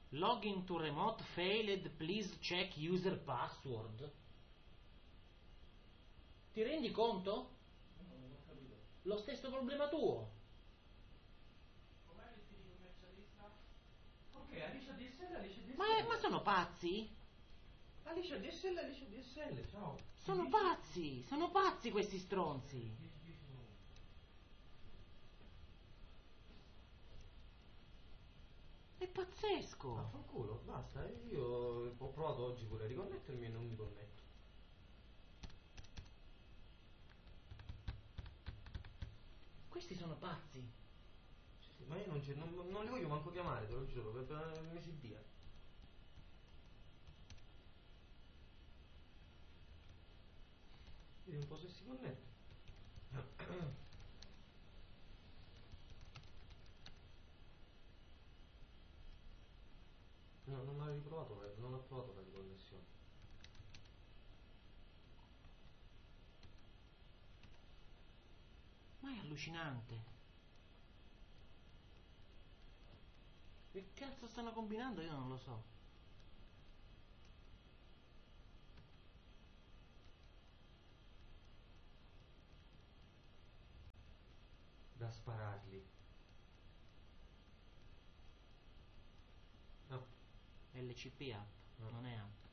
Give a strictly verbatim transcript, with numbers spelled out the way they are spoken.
Login to remote failed, please check user password. Ti rendi conto? No, non ho capito. Lo stesso problema tuo. Com'è il sito commercialista? Ok, Alice D S L, Alice D S L. Ma, ma sono pazzi? Alice D S L, Alice D S L, ciao. Sono pazzi, sono pazzi questi stronzi. È pazzesco. Vaffanculo, basta, io ho provato oggi pure a riconnettermi e non mi connetto. Questi sono pazzi. Sì, sì, ma io non, non, non li voglio manco chiamare, te lo giuro, per, per mesi via. Vedi un po' se si connette. No, non avevi provato, non ho provato la riconnessione. Ma è allucinante. Che cazzo stanno combinando? Io non lo so. Da spararli. No. L C P app, No. non è app.